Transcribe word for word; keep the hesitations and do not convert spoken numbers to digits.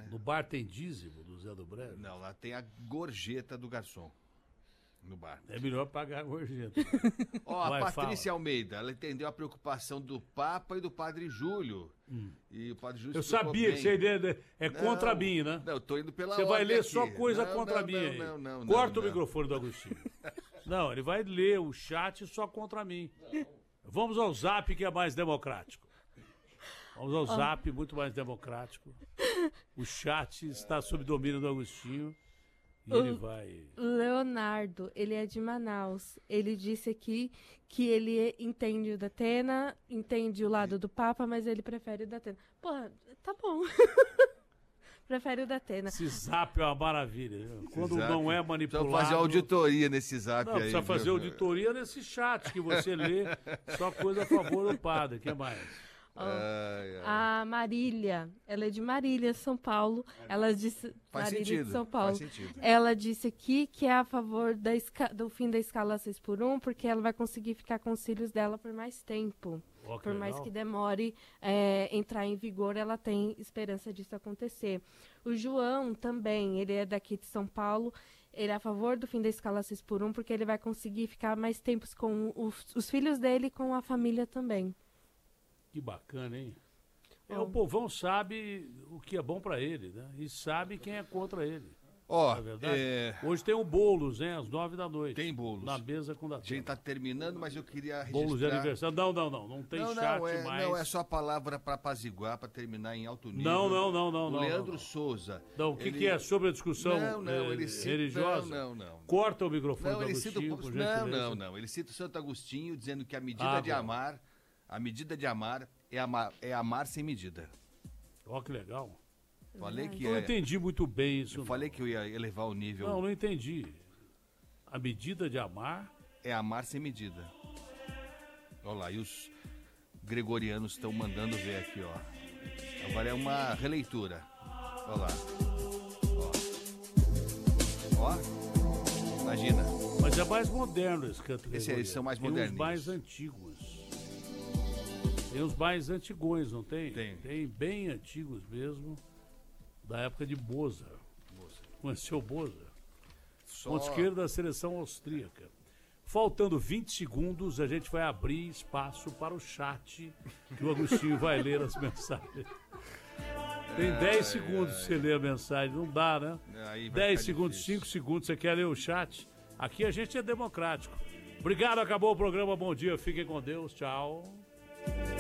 No bar tem dízimo do Zé do Breve? Não, lá tem a gorjeta do garçom. No bar. É melhor pagar a gorjeta. Ó, a Vai, Patrícia fala. Almeida, ela entendeu a preocupação do Papa e do Padre Júlio. Hum. E o Padre Júlio Eu explicou sabia bem. que você é Não, contra mim, né? Não, eu tô indo pela Você vai ordem ler aqui. só coisa não, contra não, mim não, aí. não, não, Corta não, o microfone do Agostinho. Não, ele vai ler o chat só contra mim. Não. Vamos ao Zap, que é mais democrático. Vamos ao Zap, muito mais democrático. O chat está sob domínio do Agostinho. E o ele vai... Leonardo, ele é de Manaus. Ele disse aqui que ele entende o Datena, entende o lado do Papa, mas ele prefere o Datena. Porra, tá bom. Prefere o Datena. Esse Zap é uma maravilha. Viu? Quando Zap, não é manipulado... Precisa fazer auditoria nesse Zap não, aí. Precisa fazer viu? auditoria nesse chat que você lê. Só coisa a favor do padre. O que mais? Oh, ai, ai. A Marília, ela é de Marília, São Paulo. Ela disse. Faz Marília sentido, de São Paulo. Faz sentido. Ela disse aqui que é a favor da esca... do fim da escala seis por um, porque ela vai conseguir ficar com os filhos dela por mais tempo. Oh, por mais legal. Que demore é, entrar em vigor, ela tem esperança disso acontecer. O João também, ele é daqui de São Paulo. Ele é a favor do fim da escala seis por um, porque ele vai conseguir ficar mais tempos com os, os filhos dele e com a família também. Que bacana, hein? É, o povão sabe o que é bom pra ele, né? E sabe quem é contra ele. Ó, oh, é... hoje tem o Boulos, né? Às nove da noite. Tem Boulos. Na mesa com da. A gente tá terminando, mas eu queria registrar... Boulos de aniversário. Não, não, não. Não tem não, chat não, é, mais. Não, é só a palavra para apaziguar, para terminar em alto nível. Não, não, não, não. O não Leandro não, não. Souza. Não, o que, ele... que é sobre a discussão não, não, é, ele cita... religiosa? Não, não, não. Corta o microfone não, do ele Agostinho, cita o... por Não, gentileza. não, não. Ele cita o Santo Agostinho, dizendo que a medida ah, de bom. amar, a medida de amar é amar, é amar sem medida. Ó, que legal. Falei que eu não é... entendi muito bem isso. Eu não. falei que eu ia elevar o nível. Não, não entendi. A medida de amar... É amar sem medida. Olha lá, e os gregorianos estão mandando ver aqui, ó. Agora é uma releitura. Olha lá. Ó. Ó. Imagina. Mas é mais moderno esse canto esse, Esses são mais tem modernos. Tem os mais antigos. Tem os mais antigões, não tem? Tem. Tem bem antigos mesmo, da época de Mozart. Conheceu Mozart? Só... Ponto esquerdo da seleção austríaca. Faltando vinte segundos, a gente vai abrir espaço para o chat, que o Agostinho vai ler as mensagens. Tem dez segundos para você ler a mensagem, não dá, né? dez segundos, cinco segundos, você quer ler o chat? Aqui a gente é democrático. Obrigado, acabou o programa, bom dia, fiquem com Deus, tchau.